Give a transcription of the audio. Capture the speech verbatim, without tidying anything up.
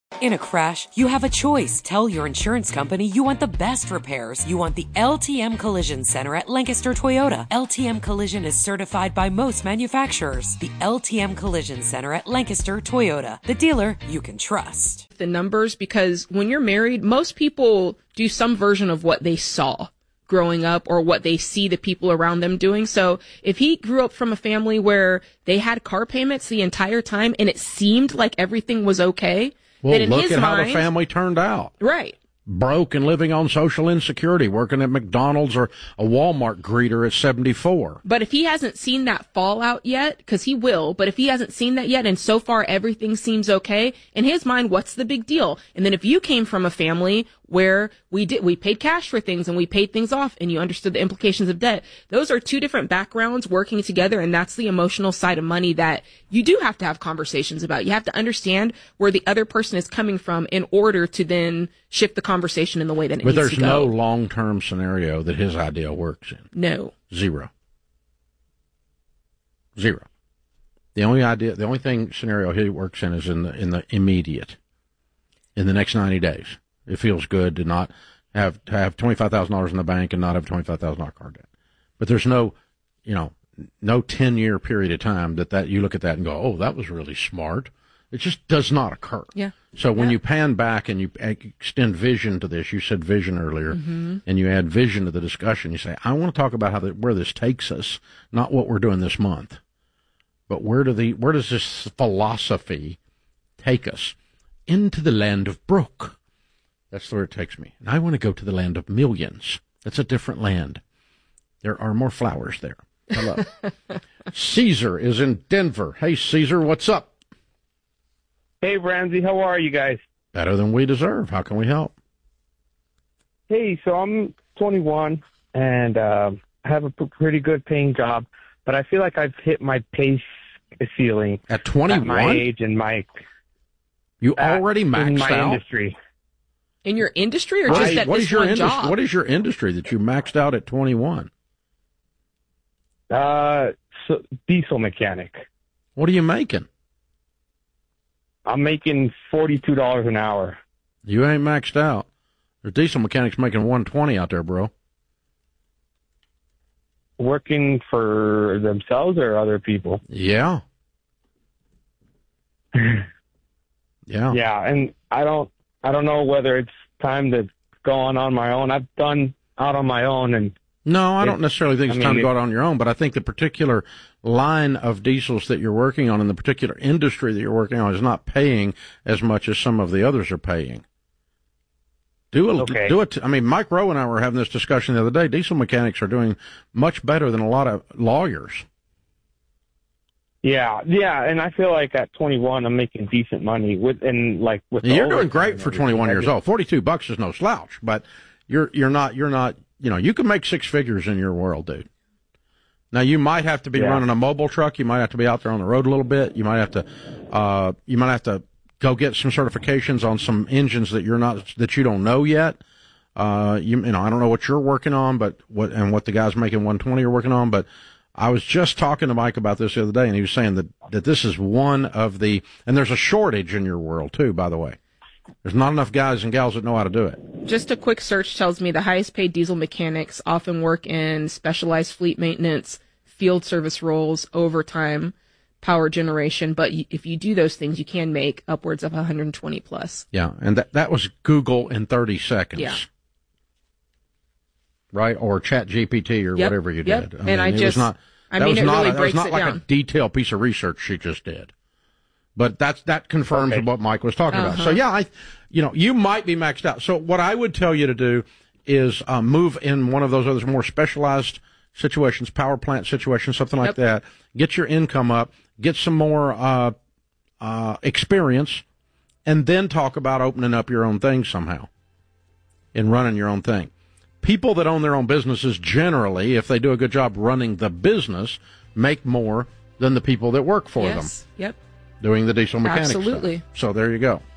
In a crash, you have a choice. Tell your insurance company you want the best repairs. You want the L T M Collision Center at Lancaster Toyota. L T M Collision is certified by most manufacturers. The L T M Collision Center at Lancaster Toyota. The dealer you can trust. The numbers, because when you're married, most people do some version of what they saw growing up or what they see the people around them doing. So if he grew up from a family where they had car payments the entire time and it seemed like everything was okay, well, then in look his at mind, how the family turned out. Right. Broke and living on social insecurity, working at McDonald's or a Walmart greeter at seventy-four. But if he hasn't seen that fallout yet, because he will, but if he hasn't seen that yet and so far everything seems okay, in his mind, what's the big deal? And then if you came from a family where we did, we paid cash for things and we paid things off and you understood the implications of debt, those are two different backgrounds working together, and that's the emotional side of money that you do have to have conversations about. You have to understand where the other person is coming from in order to then shift the conversation in the way that it but needs to go. But there's no long-term scenario that his idea works in. No. Zero. Zero. The only idea, the only thing scenario he works in is in the in the immediate, in the next ninety days. It feels good to not have to have twenty-five thousand dollars in the bank and not have twenty-five thousand dollars car debt. But there's no, you know, no ten-year period of time that, that you look at that and go, oh, that was really smart. It just does not occur. Yeah. So when yeah. you pan back and you extend vision to this, you said vision earlier, mm-hmm. and you add vision to the discussion, you say, I want to talk about how the, where this takes us, not what we're doing this month, but where do the where does this philosophy take us? Into the land of broke. That's where it takes me. And I want to go to the land of millions. That's a different land. There are more flowers there. Hello. Caesar is in Denver. Hey, Caesar, what's up? Hey, Ramsey, how are you guys? Better than we deserve. How can we help? Hey, so I'm twenty-one, and uh, I have a p- pretty good paying job, but I feel like I've hit my pay ceiling. At twenty-one? At my age and my... You already maxed in my out? industry. In your industry, or just right. at what this is your one industry, job? What is your industry that you maxed out at twenty-one? Uh, so, diesel mechanic. What are you making? I'm making forty-two dollars an hour. You ain't maxed out. There's diesel mechanics making one twenty out there, bro. Working for themselves or other people? Yeah. yeah. Yeah, and I don't, I don't know whether it's time to go on on my own. I've done out on my own, and no, I don't necessarily think it's I mean, time to go it, out on your own, but I think the particular line of diesels that you're working on and the particular industry that you're working on is not paying as much as some of the others are paying. Do a, okay. do it. I mean, Mike Rowe and I were having this discussion the other day. Diesel mechanics are doing much better than a lot of lawyers. Yeah, yeah, and I feel like at twenty-one, I'm making decent money with, and like with. You're doing great for twenty-one years just, old. Forty-two bucks is no slouch, but you're you're not you're not. You know, you can make six figures in your world, dude. Now, you might have to be yeah. running a mobile truck. You might have to be out there on the road a little bit. You might have to, uh, you might have to go get some certifications on some engines that you're not, that you don't know yet. Uh, you, you know, I don't know what you're working on, but what, and what the guys making one twenty are working on, but I was just talking to Mike about this the other day, and he was saying that, that this is one of the, and there's a shortage in your world too, by the way. There's not enough guys and gals that know how to do it. Just a quick search tells me the highest paid diesel mechanics often work in specialized fleet maintenance, field service roles, overtime, power generation. But if you do those things, you can make upwards of one hundred twenty plus. Yeah, and that that was Google in thirty seconds. Yeah. Right? Or Chat G P T or yep. whatever you yep. did. I mean, and I just, not, I mean, it not, really that breaks was not it like down. a detailed piece of research she just did. But that's, that confirms okay. what Mike was talking uh-huh. about. So, yeah, I, you know, you might be maxed out. So what I would tell you to do is uh, move in one of those other more specialized situations, power plant situations, something like yep. that. Get your income up, get some more uh, uh, experience, and then talk about opening up your own thing somehow and running your own thing. People that own their own businesses generally, if they do a good job running the business, make more than the people that work for yes. them. Yep. Doing the diesel mechanics Absolutely. stuff. So there you go.